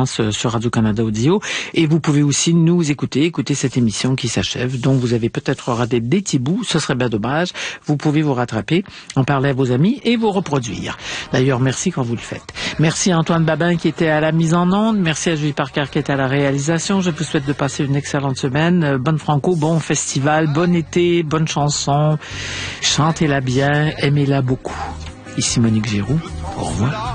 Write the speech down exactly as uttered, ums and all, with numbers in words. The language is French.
permanence sur Radio-Canada Audio. Et vous pouvez aussi nous écouter, écouter cette émission qui s'achève, dont vous avez peut-être raté des petits bouts. Ce serait bien dommage. Vous pouvez vous rattraper, en parler à vos amis et vous reproduire. D'ailleurs, merci quand vous le faites. Merci à Antoine Babin qui était à la mise en onde. Merci à Julie Parker qui était à la réalisation. Je vous souhaite de passer une excellente semaine. Bonne Franco, bon festival, bon été, bonne chanson. Chantez-la bien, aimez-la beaucoup. Ici Monique Giroux. Au revoir.